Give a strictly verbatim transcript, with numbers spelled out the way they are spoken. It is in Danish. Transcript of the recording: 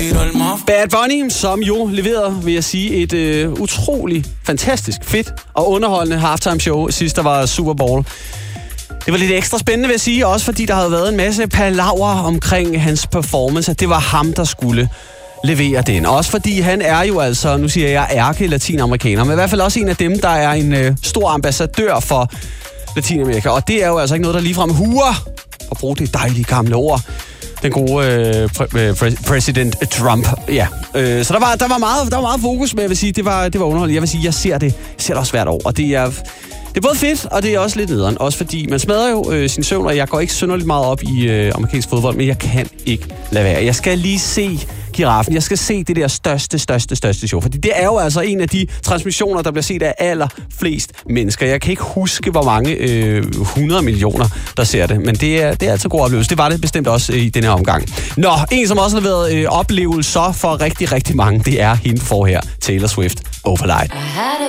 Bad Bunny, som jo leverede, vil jeg sige, et øh, utroligt, fantastisk, fedt og underholdende halftime show sidst der var Super Bowl. Det var lidt ekstra spændende, vil jeg sige, også fordi der havde været en masse palaver omkring hans performance, at det var ham, der skulle levere den. Også fordi han er jo altså, nu siger jeg, ærke latinamerikaner, men i hvert fald også en af dem, der er en øh, stor ambassadør for Latinamerika. Og det er jo altså ikke noget, der ligefrem huer, at bruge det dejlige gamle ord, den gode øh, præ- præ- præsident Trump. Ja. Øh, så der var, der, var meget, der var meget fokus, men jeg vil sige, det var, det var underholdende. Jeg vil sige, jeg ser det, jeg ser det også hvert år, og det er... Det er både fedt, og det er også lidt nederen. Også fordi man smadrer jo øh, sin søvn, og jeg går ikke synderligt meget op i øh, amerikansk fodbold, men jeg kan ikke lade være. Jeg skal lige se giraffen. Jeg skal se det der største, største, største show. Fordi det er jo altså en af de transmissioner, der bliver set af allerflest mennesker. Jeg kan ikke huske, hvor mange øh, hundrede millioner, der ser det. Men det er, det er altså god oplevelse. Det var det bestemt også i denne her omgang. Nå, en som også har været øh, oplevelser for rigtig, rigtig mange, det er hende for her, Taylor Swift, Overlight.